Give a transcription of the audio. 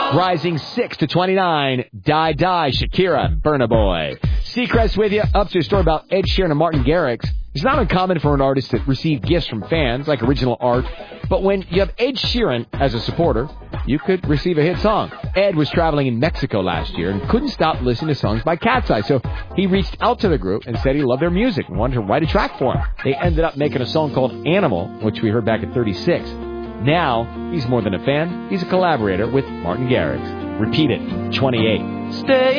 Rising 6 to 29, Die Die, Shakira, Burna Boy. Seacrest with you. Up to a story about Ed Sheeran and Martin Garrix. It's not uncommon for an artist to receive gifts from fans, like original art. But when you have Ed Sheeran as a supporter, you could receive a hit song. Ed was traveling in Mexico last year and couldn't stop listening to songs by Cat's Eye. So he reached out to the group and said he loved their music and wanted to write a track for him. They ended up making a song called Animal, which we heard back at 36. Now, he's more than a fan. He's a collaborator with Martin Garrix. Repeat it, 28. Stay